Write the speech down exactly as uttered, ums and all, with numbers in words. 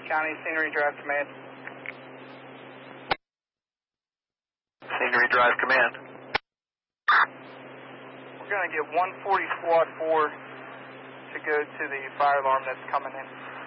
County Scenery Drive Command. Scenery Drive Command. We're going to get one forty Squad four to go to the fire alarm that's coming in.